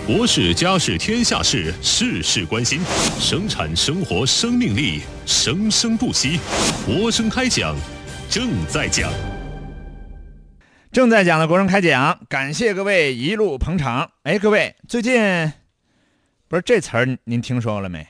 国事家事天下事，事事关心，生产生活生命力，生生不息。国声开讲，正在讲的国声开讲，感谢各位一路捧场。各位最近不是这词儿您听说了没？